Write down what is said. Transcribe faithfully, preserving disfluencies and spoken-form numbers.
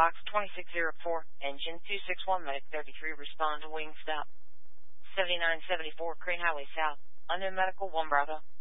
Fox twenty-six oh four, engine two six one, medic thirty-three, respond to Wingstop. seventy-nine seventy-four, Crane Highway South, unknown medical, one Bravo.